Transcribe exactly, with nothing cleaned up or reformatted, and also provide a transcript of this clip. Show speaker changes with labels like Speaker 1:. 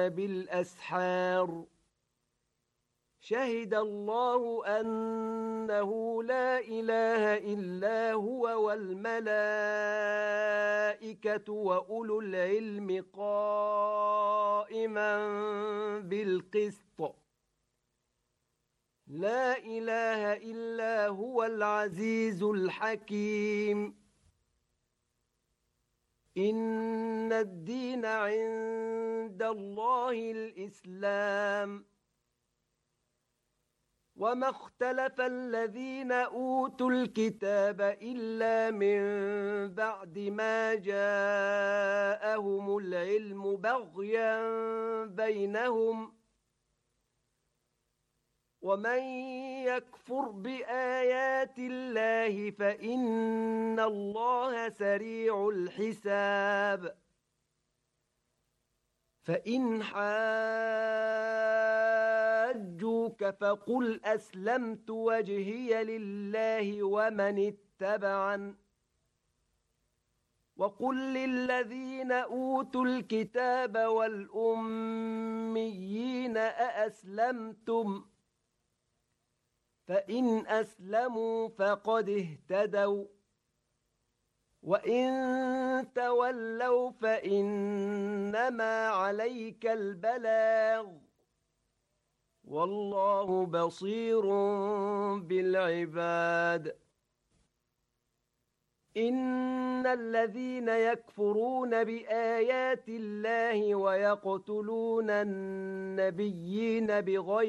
Speaker 1: بالأسحار شهد الله أنه لا إله إلا هو والملائكة وأولو العلم قائما بالقسط لا إله إلا هو العزيز الحكيم إن الدين عند الله الإسلام وما اختلف الذين أوتوا الكتاب إلا من بعد ما جاءهم العلم بغيا بينهم ومن يكفر بآيات الله فإن الله سريع الحساب فإن حاجوك فقل أسلمت وجهي لله ومن اتبعن وقل للذين أوتوا الكتاب والأميين أأسلمتم فإن أسلموا فقد اهتدوا وإن تولوا فإنما عليك البلاغ والله بصير بالعباد إن الذين يكفرون بآيات الله ويقتلون النبيين بغير